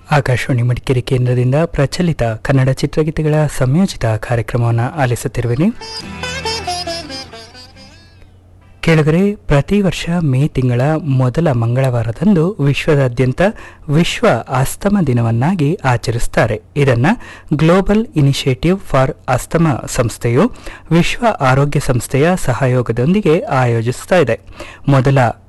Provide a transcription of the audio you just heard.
ಆಕಾಶವಾಣಿ ಮಡಿಕೇರಿ ಕೇಂದ್ರದಿಂದ ಪ್ರಚಲಿತ ಕನ್ನಡ ಚಿತ್ರಗೀತೆಗಳ ಸಂಯೋಜಿತ ಕಾರ್ಯಕ್ರಮವನ್ನು ಆಲಿಸುತ್ತಿರುವಿನಿ. ಕೇಳಿದರೆ ಪ್ರತಿ ವರ್ಷ ಮೇ ತಿಂಗಳ ಮೊದಲ ಮಂಗಳವಾರದಂದು ವಿಶ್ವದಾದ್ಯಂತ ವಿಶ್ವ ಆಸ್ತಮಾ ದಿನವನ್ನಾಗಿ ಆಚರಿಸುತ್ತಾರೆ. ಇದನ್ನು ಗ್ಲೋಬಲ್ ಇನಿಷಿಯೇಟಿವ್ ಫಾರ್ ಆಸ್ತಮಾ ಸಂಸ್ಥೆಯು ವಿಶ್ವ ಆರೋಗ್ಯ ಸಂಸ್ಥೆಯ ಸಹಯೋಗದೊಂದಿಗೆ ಆಯೋಜಿಸ್ತಾ ಇದೆ. ಮೊದಲ